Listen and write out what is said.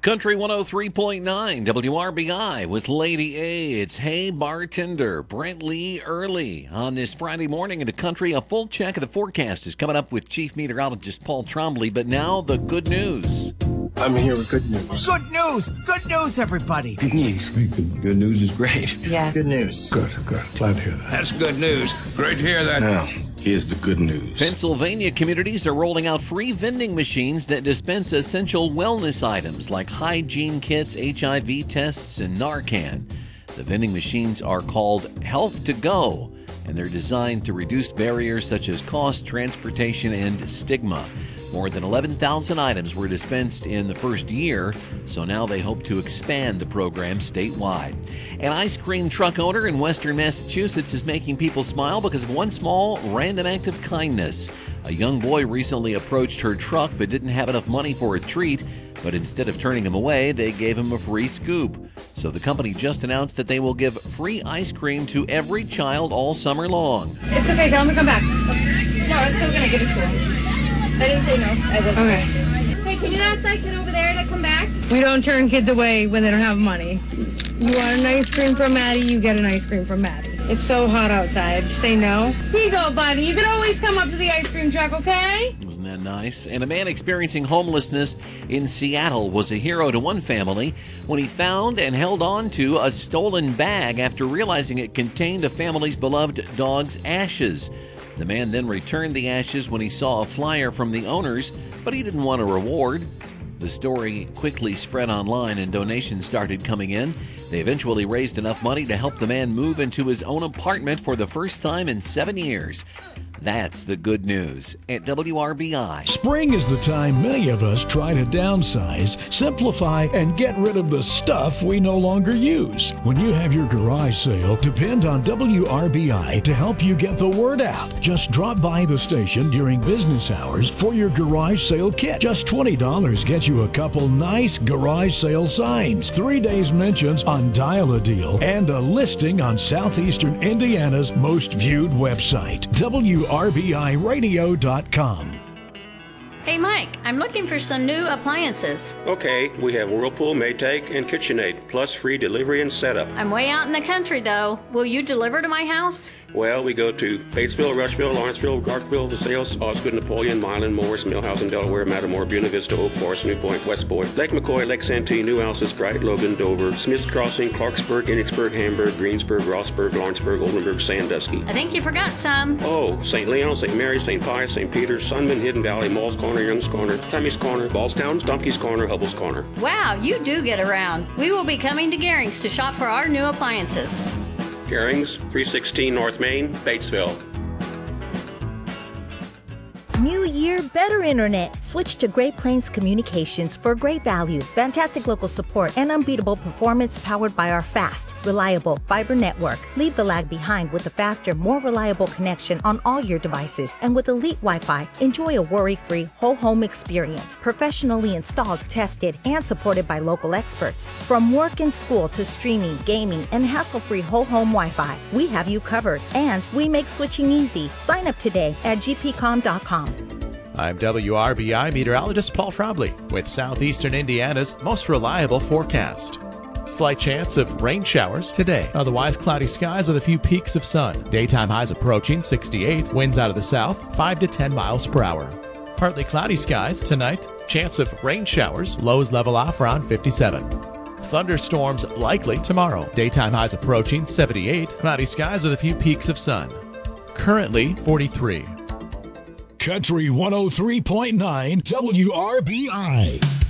Country 103.9 WRBI with Lady A. It's Hey Bartender, Brent Lee early on this Friday morning in the country. A full check of the forecast is coming up with Chief Meteorologist Paul Trombley. But now the good news. I'm here with good news. Good news! Good news, everybody! Good news. Good news is great. Yeah. Good news. Good. Glad to hear that. That's good news. Great to hear that. Now, here's the good news. Pennsylvania communities are rolling out free vending machines that dispense essential wellness items like hygiene kits, HIV tests, and Narcan. The vending machines are called Health to Go, and they're designed to reduce barriers such as cost, transportation, and stigma. More than 11,000 items were dispensed in the first year, so now they hope to expand the program statewide. An ice cream truck owner in western Massachusetts is making people smile because of one small, random act of kindness. A young boy recently approached her truck but didn't have enough money for a treat, but instead of turning him away, they gave him a free scoop. So the company just announced that they will give free ice cream to every child all summer long. It's okay, tell him to come back. No, I was still gonna give it to him. I didn't say no. I wasn't. Okay. Hey, can you ask that kid over there to come back? We don't turn kids away when they don't have money. You want an ice cream from Maddie, you get an ice cream from Maddie. It's so hot outside. Say no. Here you go, buddy. You can always come up to the ice cream truck, okay? Isn't that nice? And a man experiencing homelessness in Seattle was a hero to one family when he found and held on to a stolen bag after realizing it contained a family's beloved dog's ashes. The man then returned the ashes when he saw a flyer from the owners, but he didn't want a reward. The story quickly spread online and donations started coming in. They eventually raised enough money to help the man move into his own apartment for the first time in 7 years. That's the good news at WRBI. Spring is the time many of us try to downsize, simplify, and get rid of the stuff we no longer use. When you have your garage sale, depend on WRBI to help you get the word out. Just drop by the station during business hours for your garage sale kit. Just $20 gets you a couple nice garage sale signs, 3 days mentions on Dial-A-Deal, and a listing on Southeastern Indiana's most viewed website, WRBIRadio.com. Hey Mike, I'm looking for some new appliances. Okay, we have Whirlpool, Maytag, and KitchenAid, plus free delivery and setup. I'm way out in the country though. Will you deliver to my house? Well, we go to Batesville, Rushville, Lawrenceville, Garkville, DeSales, Osgood, Napoleon, Milan, Morris, Millhouse, Delaware, Matamore, Buena Vista, Oak Forest, New Point, West Point, Lake McCoy, Lake Santee, New Alces, Bright, Logan, Dover, Smith's Crossing, Clarksburg, Enochsburg, Hamburg, Greensburg, Rossburg, Lawrenceburg, Oldenburg, Sandusky. I think you forgot some. Oh, St. Leon, St. Mary, St. Pius, St. Peter's, Sunman, Hidden Valley, Malls Corner, Young's Corner, Tammy's Corner, Ballstown, Stumpy's Corner, Hubble's Corner. Wow, you do get around. We will be coming to Gehring's to shop for our new appliances. Gehring's, 316 North Main, Batesville. New year, better internet. Switch to Great Plains Communications for great value, fantastic local support, and unbeatable performance powered by our fast, reliable fiber network. Leave the lag behind with a faster, more reliable connection on all your devices. And with Elite Wi-Fi, enjoy a worry-free whole home experience, professionally installed, tested, and supported by local experts. From work and school to streaming, gaming, and hassle-free whole home Wi-Fi, we have you covered. And we make switching easy. Sign up today at gpcom.com. I'm WRBI meteorologist Paul Trombley with Southeastern Indiana's most reliable forecast. Slight chance of rain showers today. Otherwise, cloudy skies with a few peaks of sun. Daytime highs approaching 68. Winds out of the south, 5 to 10 miles per hour. Partly cloudy skies tonight. Chance of rain showers. Lows level off around 57. Thunderstorms likely tomorrow. Daytime highs approaching 78. Cloudy skies with a few peaks of sun. Currently 43. Country 103.9 WRBI.